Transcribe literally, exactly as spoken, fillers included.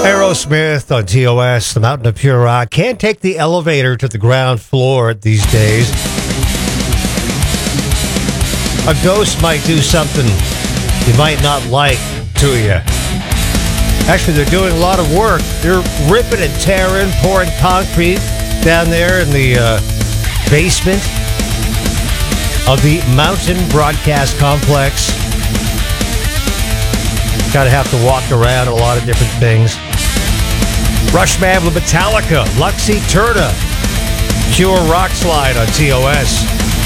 Aerosmith on T O S, the Mountain of Pure Rock. Can't take the elevator to the ground floor these days. A ghost might do something you might not like to you. Actually, they're doing a lot of work. They're ripping and tearing, pouring concrete down there in the uh, basement of the Mountain Broadcast Complex. Gotta have to walk around a lot of different things. Rush Mavla, Metallica, Luxy Turner, Pure Rock Slide on T O S.